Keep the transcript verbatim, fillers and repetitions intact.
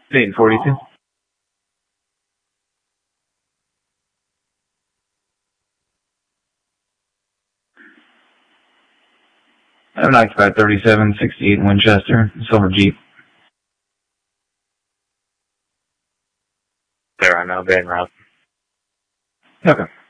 eight forty-two. I have an occupied thirty-seven sixty-eight Winchester, silver Jeep. There are no van route. Okay.